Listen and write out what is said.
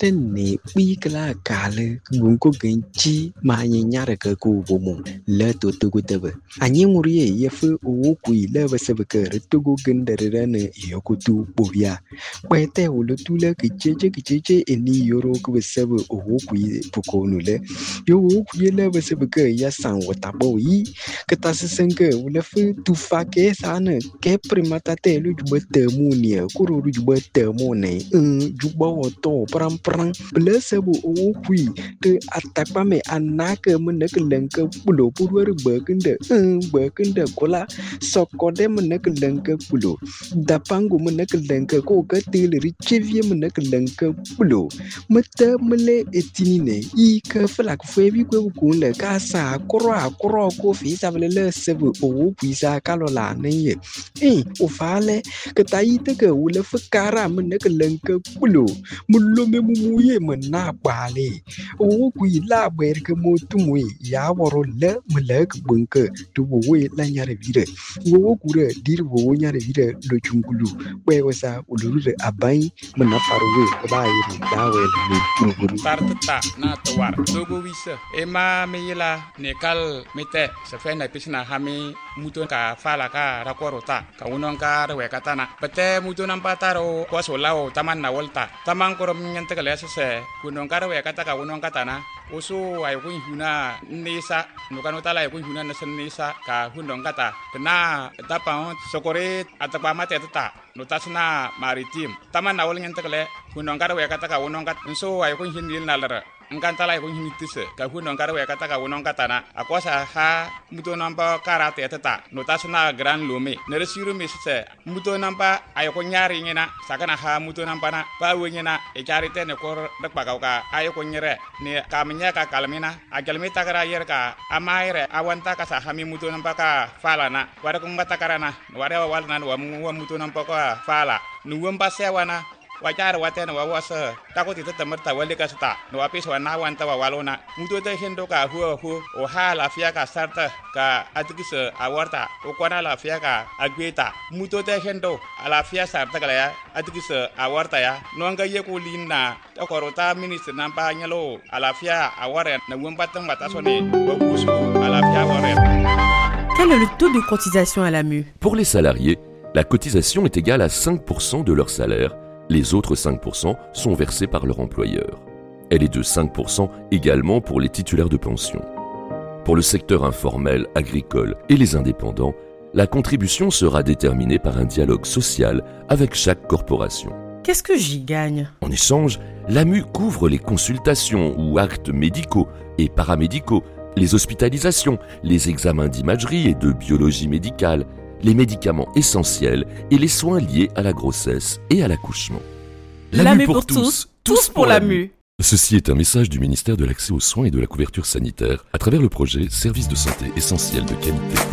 ne bikla kale gunko genchi ma nyanyara ka ku bomo le to to gutebe anyi nguriye yefu o ku ile basebe ka retugo gendere ne yokutu bobia kwete ulutule kicheche eni yoro ku basebe o ku pukonu le yo ku ile basebe ka ya san watabo yi katasenke ulefu tufake sana ke primata te lu jubete munia kuro lu jubete mone jubawo to pram blessable o kui te atakpa me anaka meneke lenke pulo purwer bekende kola sokode meneke lenke pulo dapango meneke lenke ko katil richevie meneke lenke pulo mete mele etinine I ka flak febi ko kunle ka sa kro ko fi savele le sebe o kui sa kalola ne o fale ke taite ke ule fakara meneke lenke pulo mulo me muye mena bale o ku ila ber ke motumwe ya woro le melek bunke to we la nyare vire wo ku re dir wo nyare vire do chungulu we wasa uluru abai mena farwe ba yiri dawe le chungulu tartata na tawar dogo wisa ema meyila nekal mete se fena pisna hami muton ka fala ka rakorota ka unon ka rewe katana pete muton ampataro ko solao taman na volta taman korom nyante kale se kunon ka rewe kata ka unon katana usu ay kun huna nisa nukano tala ay kun huna nasen nisa ka hundon kata tena tapa sokore atapa mate tata notasna maritim taman na vol nyante kale kunon ka rewe kata ka unon kat so ay kun hinil nalara ngantala ko hinitise ka huno ngara we kata ka wonon katana akosa ha muto namba karate tata notasna gran lome nere siru misse muto namba ay ko nyari ngena sakana ha muto namba na pa wengena e charite ne ko dak ka ay ko nyere ne kamnya ka kalmina agalmita kara yer ka amaire awanta ka sa hami muto namba ka falana wara ko ngata karana wara walna wa muto namba ka fala nuwamba sewana wajar waten wa wasa takut itu temerta wali kasta no apis wana wanta wa walona mutu te hendo ka hu o ha la fia ka sarta ka atikis awarta o kwana la fia ka agweta mutu te hendo ala fia sarta kala ya atikis awarta ya no nga ye ko linna to korota minister nampa nyalo ala fia aware na wembatan batasone o kusu ala fia aware. Quel est le taux de cotisation à la MU? Pour les salariés, la cotisation est égale à 5% de leur salaire. Les autres 5% sont versés par leur employeur. Elle est de 5% également pour les titulaires de pension. Pour le secteur informel, agricole et les indépendants, la contribution sera déterminée par un dialogue social avec chaque corporation. Qu'est-ce que j'y gagne? En échange, l'AMU couvre les consultations ou actes médicaux et paramédicaux, les hospitalisations, les examens d'imagerie et de biologie médicale, les médicaments essentiels et les soins liés à la grossesse et à l'accouchement. L'AMU pour tous, tous pour l'AMU. Ceci est un message du ministère de l'Accès aux soins et de la couverture sanitaire à travers le projet Services de santé essentiels de qualité.